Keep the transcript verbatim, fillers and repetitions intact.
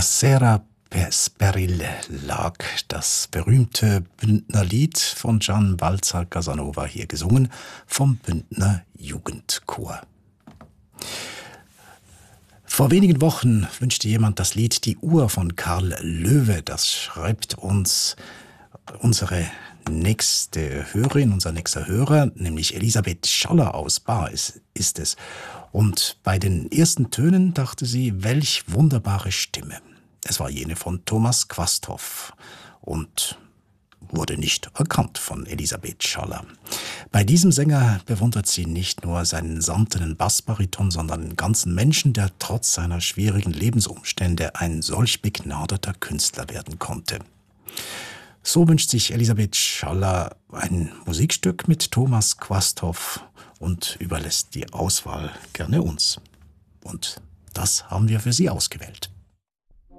La Sera Speril lag das berühmte Bündnerlied von Gian Balzer Casanova, hier gesungen vom Bündner Jugendchor. Vor wenigen Wochen wünschte jemand das Lied Die Uhr von Karl Löwe. Das schreibt uns unsere nächste Hörerin, unser nächster Hörer, nämlich Elisabeth Schaller aus Baar ist, ist es. Und bei den ersten Tönen dachte sie, welch wunderbare Stimme. Es war jene von Thomas Quasthoff und wurde nicht erkannt von Elisabeth Schaller. Bei diesem Sänger bewundert sie nicht nur seinen samtenen Bassbariton, sondern einen ganzen Menschen, der trotz seiner schwierigen Lebensumstände ein solch begnadeter Künstler werden konnte. So wünscht sich Elisabeth Schaller ein Musikstück mit Thomas Quasthoff und überlässt die Auswahl gerne uns. Und das haben wir für Sie ausgewählt.